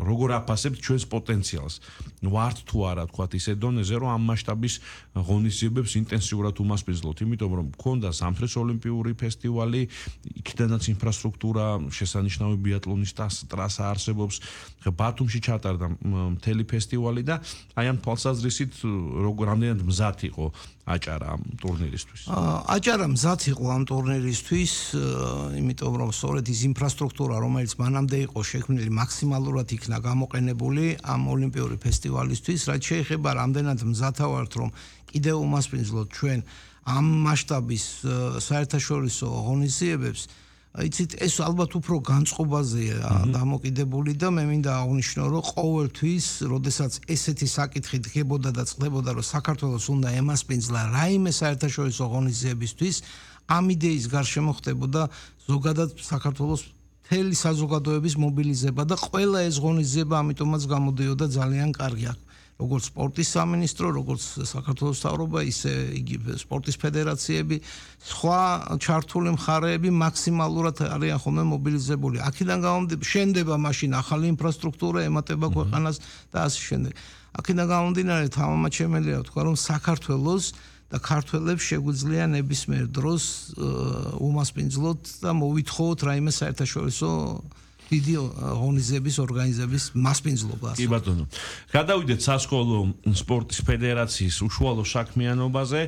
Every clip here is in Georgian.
როგორ აფასებთ ჩვენს პოტენციალს ვართ თუ არა თქვათ ისე დონეზე რომ ამ მასშტაბის ღონისძიებებს ინტენსიურად უმასპინძლოთ იმიტომ რომ გქონდა ზამთრის ოლიმპიური ფესტივალი იქიდანაც ინფრასტრუქტურა შესანიშნავი ბიატლონის ტრასა არსებობს ბათუმში ჩატარდა მთელი ფესტივალი და აი ამ თვალსაზრისით რამდენად მზად იყო აჭარა ამ ტურნირისთვის აჭარა მზად იყო ამ ტურნირისთვის იმიტომ რომ სწორედ ის ინფრასტრუქტურა რომელიც მანამდე იყო შექმნილი მაქსიმალურად იქნა გამოყენებული ამ ოლიმპიური ფესტივალისთვის რაც შეეხება რამდენად მზად ვართ რომ კიდევ უმასპინძლოთ ჩვენ ამ მასშტაბის საერთაშორისო ღონისძიებებს იცით ეს ალბათ უფრო განწყობაზეა დამოკიდებული და მე მინდა აღნიშნო რომ ყოველთვის როდესაც ესეთი საკითხი დგებოდა და წყდებოდა რომ საქართველოს უნდა ემასპინძლა რაიმე საერთაშორისო ღონისძიებისთვის ამ idეის გარშემო ხდებოდა ზოგადად საქართველოს მთელი საზოგადოების მობილიზება და ყველა ეს ღონისძიება ამიტომაც გამოდიოდა ძალიან კარგი როგორც სპორტის სამინისტრო, როგორც საქართველოს მთავრობა, ისე იგი სპორტის ფედერაციები, სხვა ჩართული მხარეები მაქსიმალურად არიან ხოლმე მობილიზებული. აქედან გამომდინარე, შენდება მაშინ ახალი ინფრასტრუქტურა, ემატება ქვეყანას და ასე შემდეგ. აქედან გამომდინარე, თამამად შემიძლია ვთქვა, რომ საქართველოს და ქართველებს შეგვიძლია ნებისმიერ დროს უმასპინძლოთ და მოვითხოვოთ რაიმე საერთაშორისო დიდი ღონისძიების ორგანიზების მასპინძლობა. კი ბატონო. გადავიდეთ სასკოლო სპორტის ფედერაციის უშუალო საქმიანობაზე.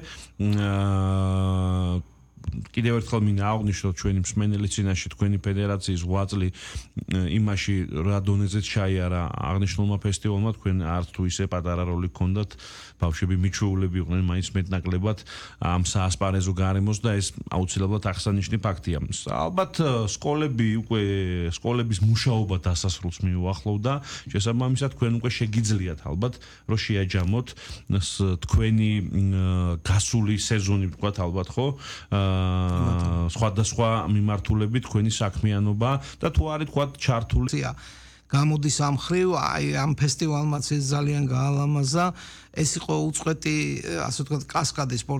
კიდევ ერთხელ მინდა აღვნიშნოთ ჩვენი მსმენელის წინაშე თქვენი ფედერაციის ღვაწლი იმაში რა დონეზეც ჩაიარა აღნიშნულმა ფესტივალმა თქვენ არც თუ ისე პატარა როლი გქონდათ ბავშვები მიჩვეულები იყვნენ მაინც მეტნაკლებად ამ საასპარეზო გარემოს და ეს აუცილებლად აღსანიშნავი ფაქტია. ალბათ სკოლების მუშაობა დასასრულს მიუახლოვდა შესაბამისად თქვენ უკვე შეგიძლიათ ალბათ რომ შეაჯამოთ თქვენი გასული სეზონი ვთქვათ ალბათ ხო სხვადასხვა მიმართულებით თქვენი საქმიანობა და თუ არის თქვა ჩართული გამოდის ამ ხრივ აი ამ ფესტივალმაც ეს ძალიან გაალამაზა ეს იყო უწყვეტი ასე ვთქვათ კასკადი